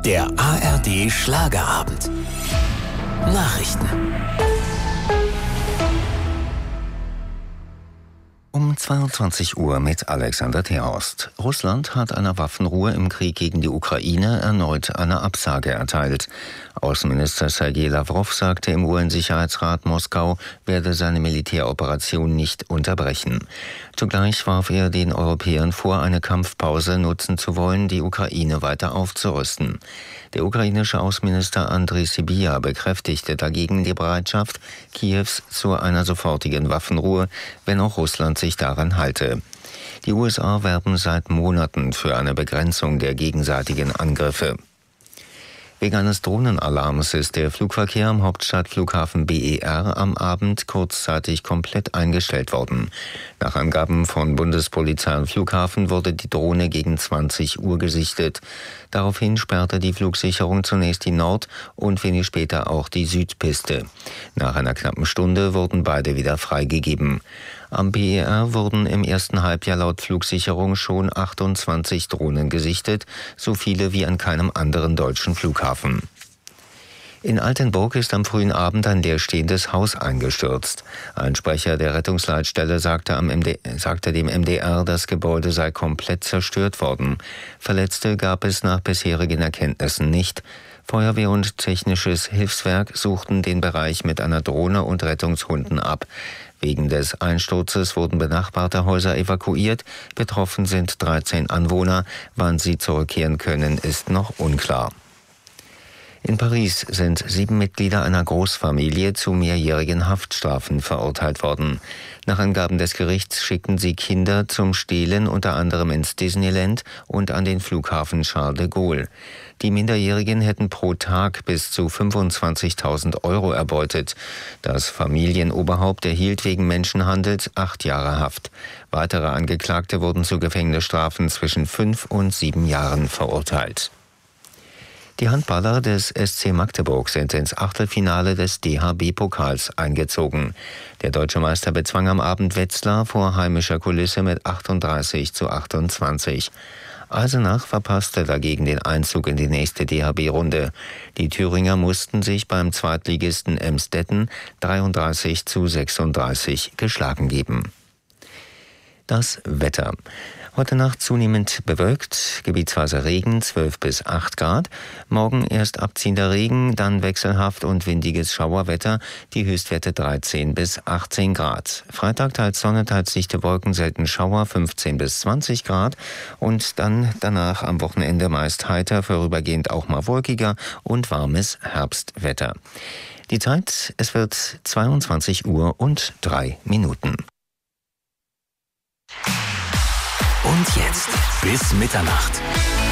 Der ARD Schlagerabend. Nachrichten. Um 22 Uhr mit Alexander Terhorst. Russland hat einer Waffenruhe im Krieg gegen die Ukraine erneut eine Absage erteilt. Außenminister Sergei Lawrow sagte im UN-Sicherheitsrat Moskau, werde seine Militäroperation nicht unterbrechen. Zugleich warf er den Europäern vor, eine Kampfpause nutzen zu wollen, die Ukraine weiter aufzurüsten. Der ukrainische Außenminister Andriy Sybiha bekräftigte dagegen die Bereitschaft Kiews zu einer sofortigen Waffenruhe, wenn auch Russland sich daran halte. Die USA werben seit Monaten für eine Begrenzung der gegenseitigen Angriffe. Wegen eines Drohnenalarms ist der Flugverkehr am Hauptstadtflughafen BER am Abend kurzzeitig komplett eingestellt worden. Nach Angaben von Bundespolizei und Flughafen wurde die Drohne gegen 20 Uhr gesichtet. Daraufhin sperrte die Flugsicherung zunächst die Nord- und wenig später auch die Südpiste. Nach einer knappen Stunde wurden beide wieder freigegeben. Am BER wurden im ersten Halbjahr laut Flugsicherung schon 28 Drohnen gesichtet, so viele wie an keinem anderen deutschen Flughafen. In Altenburg ist am frühen Abend ein leerstehendes Haus eingestürzt. Ein Sprecher der Rettungsleitstelle sagte dem MDR, das Gebäude sei komplett zerstört worden. Verletzte gab es nach bisherigen Erkenntnissen nicht. Feuerwehr und technisches Hilfswerk suchten den Bereich mit einer Drohne und Rettungshunden ab. Wegen des Einsturzes wurden benachbarte Häuser evakuiert. Betroffen sind 13 Anwohner. Wann sie zurückkehren können, ist noch unklar. In Paris sind 7 Mitglieder einer Großfamilie zu mehrjährigen Haftstrafen verurteilt worden. Nach Angaben des Gerichts schickten sie Kinder zum Stehlen unter anderem ins Disneyland und an den Flughafen Charles de Gaulle. Die Minderjährigen hätten pro Tag bis zu 25.000 Euro erbeutet. Das Familienoberhaupt erhielt wegen Menschenhandels 8 Jahre Haft. Weitere Angeklagte wurden zu Gefängnisstrafen zwischen 5 und 7 Jahren verurteilt. Die Handballer des SC Magdeburg sind ins Achtelfinale des DHB-Pokals eingezogen. Der deutsche Meister bezwang am Abend Wetzlar vor heimischer Kulisse mit 38:28. Eisenach verpasste dagegen den Einzug in die nächste DHB-Runde. Die Thüringer mussten sich beim Zweitligisten Emsdetten 33:36 geschlagen geben. Das Wetter. Heute Nacht zunehmend bewölkt, gebietsweise Regen 12 bis 8 Grad. Morgen erst abziehender Regen, dann wechselhaft und windiges Schauerwetter, die Höchstwerte 13 bis 18 Grad. Freitag teils Sonne, teils dichte Wolken, selten Schauer 15 bis 20 Grad. Und dann danach am Wochenende meist heiter, vorübergehend auch mal wolkiger und warmes Herbstwetter. Die Zeit, es wird 22 Uhr und 3 Minuten. Und jetzt bis Mitternacht.